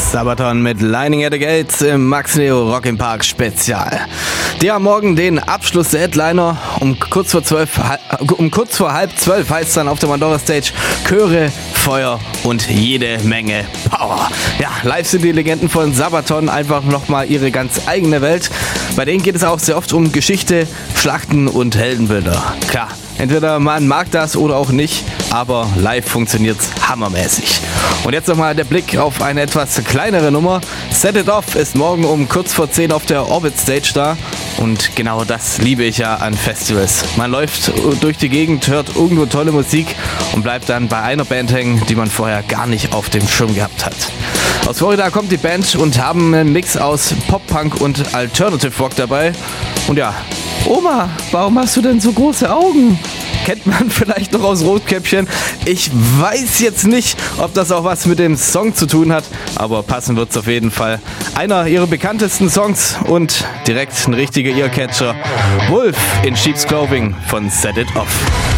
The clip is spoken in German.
Sabaton mit Lining at the Gates im Max Neo Rock im Park Spezial. Die haben morgen den Abschluss der Headliner. Um kurz vor halb zwölf heißt es dann auf der Mandora Stage Chöre, Feuer und jede Menge Power. Ja, live sind die Legenden von Sabaton einfach nochmal ihre ganz eigene Welt. Bei denen geht es auch sehr oft um Geschichte, Schlachten und Heldenbilder. Klar, entweder man mag das oder auch nicht, aber live funktioniert's hammermäßig. Und jetzt nochmal der Blick auf eine etwas kleinere Nummer. Set It Off ist morgen um kurz vor 10 auf der Orbit Stage da. Und genau das liebe ich ja an Festivals. Man läuft durch die Gegend, hört irgendwo tolle Musik und bleibt dann bei einer Band hängen, die man vorher gar nicht auf dem Schirm gehabt hat. Aus Florida kommt die Band und haben einen Mix aus Pop-Punk und Alternative Rock dabei. Und ja, Oma, warum hast du denn so große Augen? Kennt man vielleicht noch aus Rotkäppchen. Ich weiß jetzt nicht, ob das auch was mit dem Song zu tun hat, aber passen wird's auf jeden Fall. Einer ihrer bekanntesten Songs und direkt ein richtiger Earcatcher. Wolf in Sheep's Clothing von Set It Off.